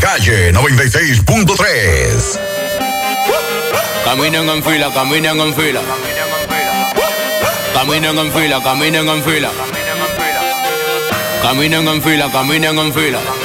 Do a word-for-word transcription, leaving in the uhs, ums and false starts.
Calle noventa y seis punto tres. Caminen en fila, caminen en fila. Caminen en fila, caminen en fila. Caminen en fila, caminen en fila.